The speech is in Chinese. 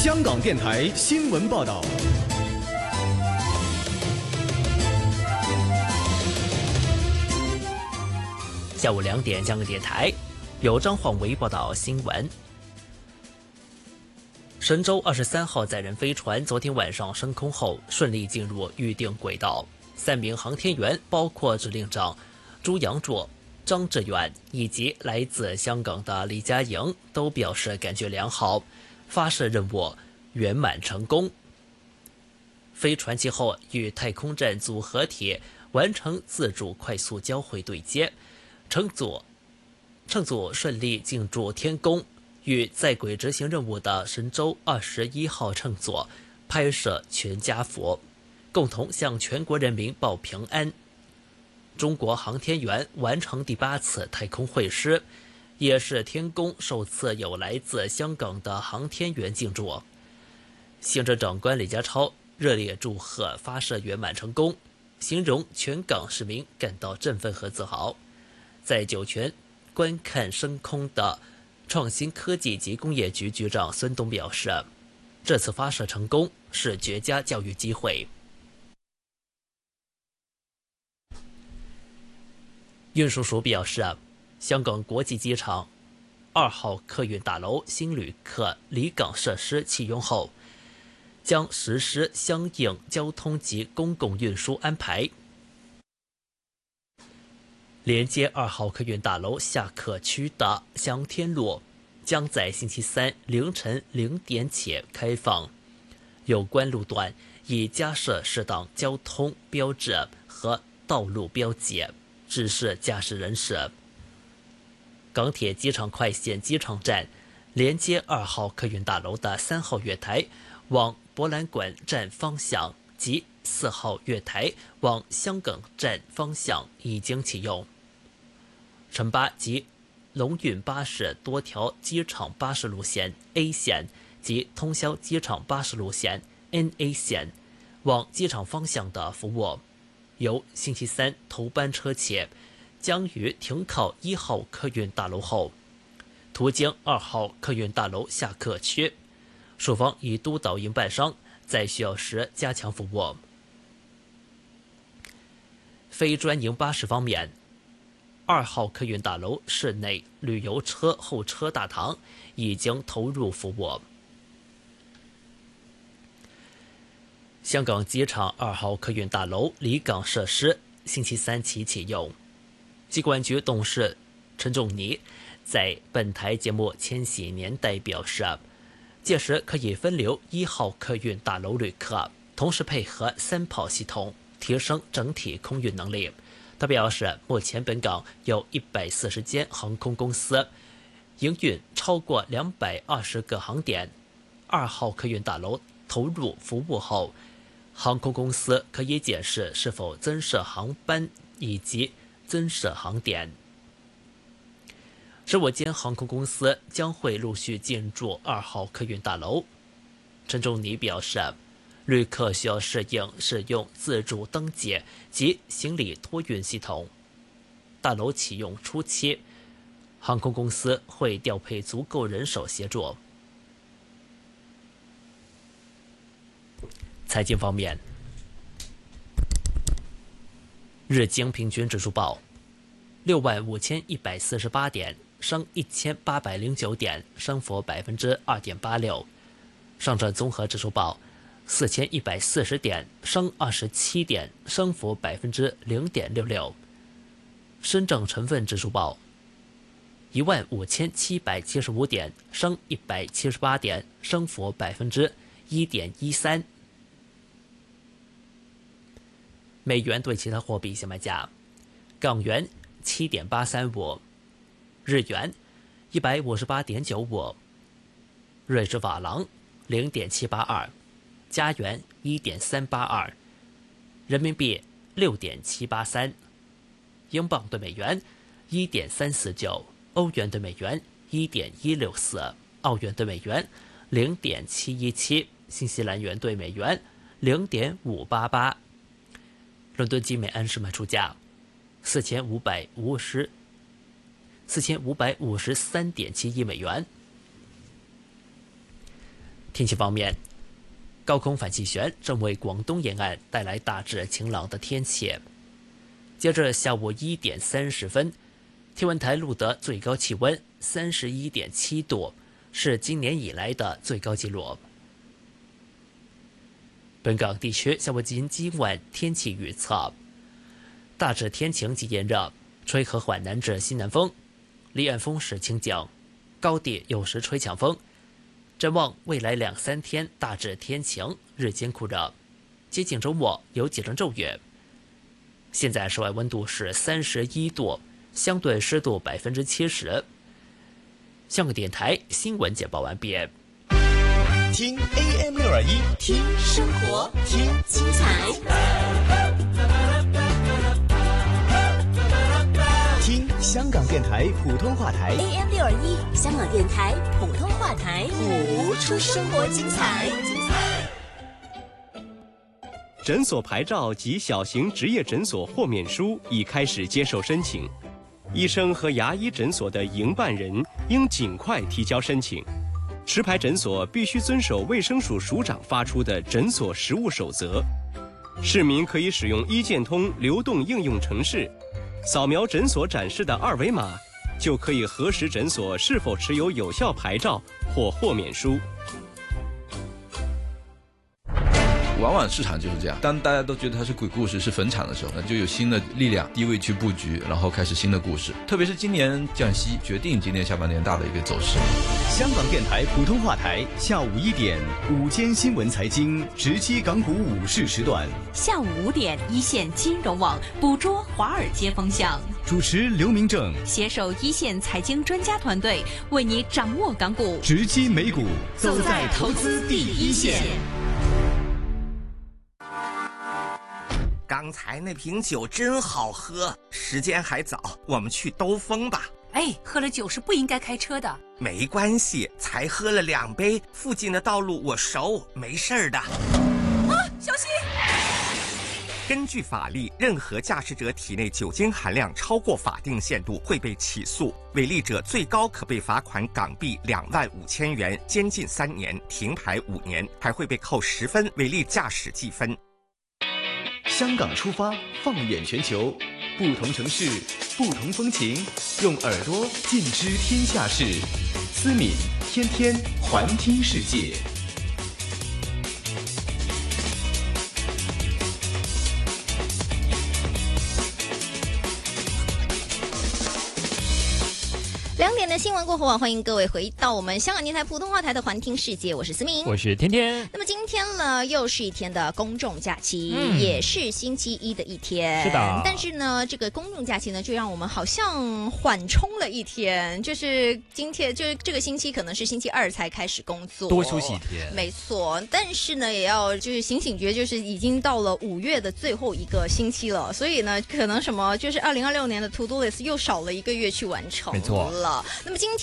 香港电台新闻报道。 下午2点，香港电台由张晃维报道新闻。神舟23号载人飞船昨天晚上升空后，顺利进入预定轨道。3名航天员，包括指令长朱杨卓、张志远以及来自香港的李嘉莹，都表示感觉良好，发射任务圆满成功。飞船其后与太空站组合体完成自主快速交会对接，乘组顺利进驻天宫，与在轨执行任务的神舟21号乘组拍摄全家福，共同向全国人民报平安。中国航天员完成第8次太空会师，也是天宫首次有来自香港的航天员进驻。行政长官李家超热烈祝贺发射圆满成功，形容全港市民感到振奋和自豪。在酒泉观看升空的创新科技及工业局局长孙东表示，这次发射成功是绝佳教育机会。运输署表示，香港国际机场2号客运大楼新旅客离港设施启用后，将实施相应交通及公共运输安排。连接2号客运大楼下客区的翔天路将在星期3凌晨0点起开放，有关路段已加设适当交通标志和道路标记，指示驾驶人士。港铁机场快线机场站连接2号客运大楼的3号月台往博览馆站方向及4号月台往香港站方向已经启用。城巴及龙运巴士多条机场巴士路线 A 线及通宵机场巴士路线 NA 线往机场方向的服务，由星期3头班车起，将于停靠1号客运大楼后，途经2号客运大楼下客区。署方已督导营办商在需要时加强服务。非专营巴士方面，2号客运大楼室内旅游车候车大堂已经投入服务。香港机场2号客运大楼离港设施星期3起启用。机管局董事陈仲尼在本台节目《千禧年代》表示，届时可以分流1号客运大楼旅客，同时配合3跑系统，提升整体空运能力。他表示，目前本港有140间航空公司，营运超过220个航点。2号客运大楼投入服务后，航空公司可以检视是否增设航班以及增设航点。15间航空公司将会陆续进驻2号客运大楼。陈仲尼表示，旅客需要适应使用自主登记及行李托运系统。大楼启用初期，航空公司会调配足够人手协助。财经方面，日经平均指数报65148点，升1809点，升幅2.86%。上证综合指数报4140点，升27点，升幅0.66%。深证成分指数报15775点，升178点，升幅1.13%。美元对其他货币现卖价：港元7.835，日元158.95，瑞士法郎0.782，加元1.382，人民币6.783，英镑对美元1.349，欧元对美元1.164，澳元对美元0.717，新西兰元对美元0.588。伦敦金每安士卖出价4553.71美元。 天气方面，高空反气旋正为广东沿岸带来大致晴朗的天气。接着下午1点30分，天文台录得最高气温31.7度，是今年以来的最高纪录。本港地区下午及今晚天气预测，大致天晴及炎热，吹和缓南至西南风，离岸风势清劲，高地有时吹强风。展望未来2-3天大致天晴，日间酷热，接近周末有几阵骤雨。现在室外温度是31度，相对湿度70%。香港电台新闻简报完毕。 听 AM621， 听生活，听精彩， 听香港电台普通话台 AM621，香港电台普通话台，谱出生活精彩。 诊所牌照及小型执业诊所豁免书已开始接受申请，医生和牙医诊所的营办人应尽快提交申请。持牌诊所必须遵守卫生署署长发出的诊所实务守则。市民可以使用医健通流动应用程式，扫描诊所展示的2维码，就可以核实诊所是否持有有效牌照或豁免书。 往往市场就是这样，当大家都觉得它是鬼故事是坟场的时候，就有新的力量低位去布局，然后开始新的故事。特别是今年降息决定今年下半年大的一个走势。 香港电台普通话台下午1点午间新闻财经直击港股午市时段， 下午5点一线金融网捕捉华尔街风向， 主持刘明正， 携手一线财经专家团队，为你掌握港股， 直击美股，走在投资第一线。 刚才那瓶酒真好喝，时间还早，我们去兜风吧。 哎，喝了酒是不应该开车的。 没关系，才喝了2杯，附近的道路我熟，没事的。 小心！ 根据法律，任何驾驶者体内酒精含量超过法定限度会被起诉，违例者最高可被罚款港币25000元，监禁3年，停牌5年，还会被扣10分违例驾驶记分。 香港出发，放眼全球，不同城市，不同风情，用耳朵尽知天下事。思敏天天环听世界。 2点的新闻过后欢迎各位回到我们香港电台普通话台的环听世界，我是思明， 我是天天。 那么今天呢，又是一天的公众假期，也是星期一的一天。 是的。 但是呢，这个公众假期呢，就让我们好像缓冲了一天，就是今天，就是这个星期可能是星期2才开始工作， 多休息一天。 没错，但是呢，也要就是醒觉，就是已经到了5月的最后一个星期了，所以呢，可能什么就是2026年的 To Do List 又少了1个月去完成。 没错。 那么今天